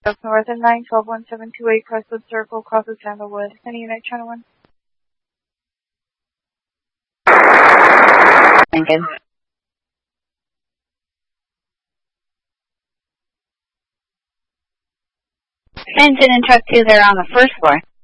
North and 912-1728 Crestwood Circle, crosses Sandalwood. Any unit, Channel 1? Lincoln. Engine and truck 2, they're on the first floor.